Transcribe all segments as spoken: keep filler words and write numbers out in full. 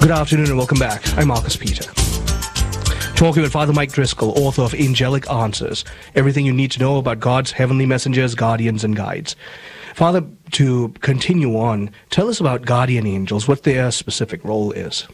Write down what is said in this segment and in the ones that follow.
Good afternoon and welcome back. I'm Marcus Peter. Talking with Father Mike Driscoll, author of Angelic Answers, everything you need to know about God's heavenly messengers, guardians, and guides. Father, to continue on, tell us about guardian angels, what their specific role is.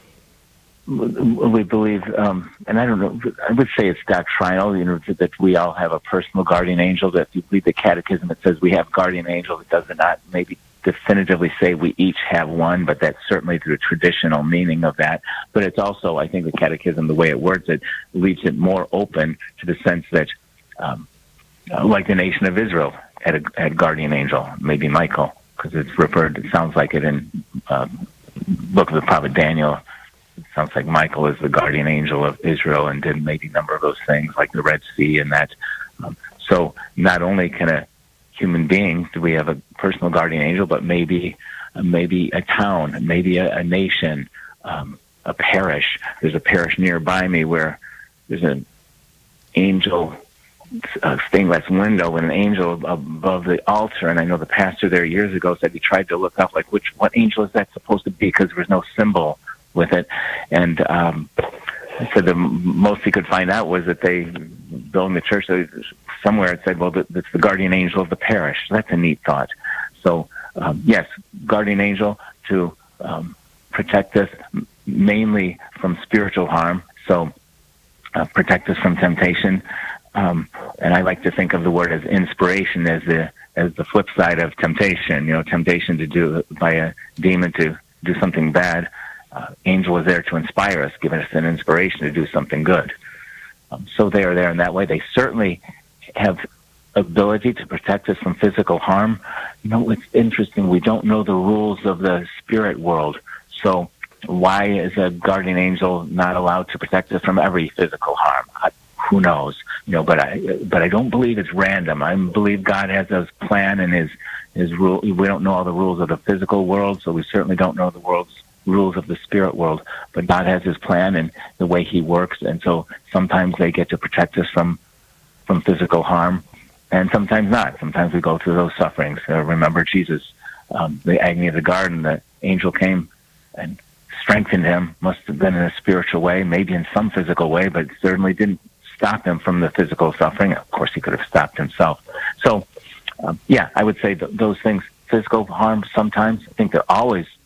We believe, um, and I don't know, I would say it's doctrinal, you know, that we all have a personal guardian angel. That if you read the catechism, it says we have guardian angels. It does not maybe definitively say we each have one, but that's certainly the traditional meaning of that. But it's also, I think the catechism, the way it words it, leaves it more open to the sense that, um, like the nation of Israel had a, had a guardian angel, maybe Michael, because it's referred, it sounds like it in uh, book of the prophet Daniel. It sounds like Michael is the guardian angel of Israel and did maybe a number of those things like the Red Sea and that. Um, so not only can a human being do we have a personal guardian angel, but maybe uh, maybe a town, maybe a, a nation, um, a parish. There's a parish nearby me where there's an angel, a stained glass window with an angel above the altar, and I know the pastor there years ago said he tried to look up like which what angel is that supposed to be because there was no symbol with it, and um, I said the most he could find out was that they building the church. So somewhere it said, "Well, it's the guardian angel of the parish." So that's a neat thought. So um, yes, guardian angel to um, protect us mainly from spiritual harm. So uh, protect us from temptation, um, and I like to think of the word as inspiration as the as the flip side of temptation. You know, temptation to do by a demon to do something bad. Uh, angel is there to inspire us, giving us an inspiration to do something good. Um, so they are there in that way. They certainly have ability to protect us from physical harm. You know, it's interesting. We don't know the rules of the spirit world. So why is a guardian angel not allowed to protect us from every physical harm? I, who knows? You know, but I but I don't believe it's random. I believe God has His plan and His His rule. We don't know all the rules of the physical world, so we certainly don't know the world's rules of the spirit world, but God has His plan and the way He works, and so sometimes they get to protect us from from physical harm, and sometimes not. Sometimes we go through those sufferings. Uh, remember Jesus, um, the agony of the garden, the angel came and strengthened Him, must have been in a spiritual way, maybe in some physical way, but certainly didn't stop Him from the physical suffering. Of course, He could have stopped Himself. So, um, yeah, I would say th- those things, physical harm sometimes, I think they're always